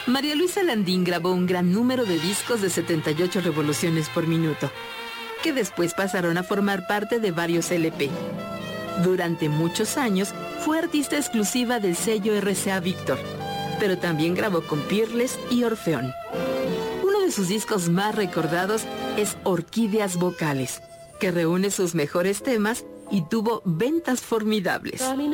María Luisa Landín grabó un gran número de discos de 78 revoluciones por minuto, que después pasaron a formar parte de varios LP. Durante muchos años fue artista exclusiva del sello RCA Víctor, pero también grabó con Peerless y Orfeón. Uno de sus discos más recordados es Orquídeas Vocales, que reúne sus mejores temas y tuvo ventas formidables.